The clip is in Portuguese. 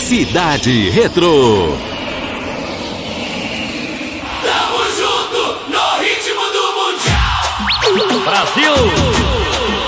Cidade Retro. Tamo junto no ritmo do Mundial. Brasil!